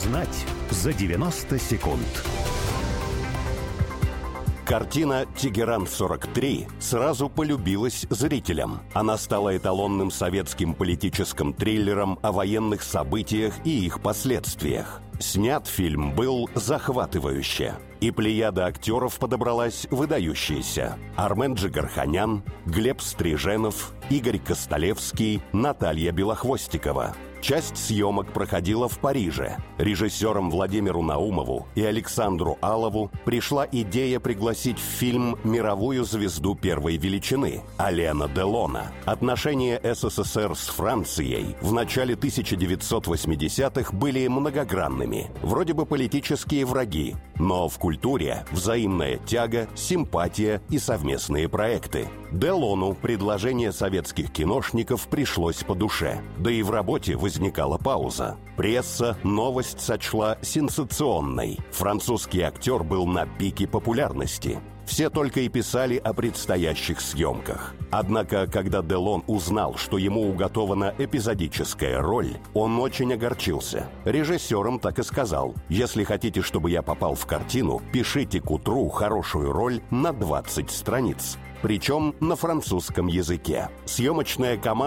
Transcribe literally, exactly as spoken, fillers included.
узнать за девяносто секунд. Картина «Тегеран-сорок три» сразу полюбилась зрителям. Она стала эталонным советским политическим триллером о военных событиях и их последствиях. Снят фильм был захватывающе. И плеяда актеров подобралась выдающаяся. Армен Джигарханян, Глеб Стриженов, Игорь Костолевский, Наталья Белохвостикова. Часть съемок проходила в Париже. Режиссерам Владимиру Наумову и Александру Алову пришла идея пригласить в фильм мировую звезду первой величины – Алена Делона. Отношения СССР с Францией в начале тысяча девятьсот восьмидесятых были многогранными. Вроде бы политические враги, но в культуре взаимная тяга, симпатия и совместные проекты. Делону предложение советских киношников пришлось по душе. Да и в работе возникала пауза. Пресса новость сочла сенсационной. Французский актер был на пике популярности. Все только и писали о предстоящих съемках. Однако, когда Делон узнал, что ему уготована эпизодическая роль, он очень огорчился. Режиссерам так и сказал: «Если хотите, чтобы я попал в картину, пишите к утру хорошую роль на двадцать страниц». Причем на французском языке. Съемочная команда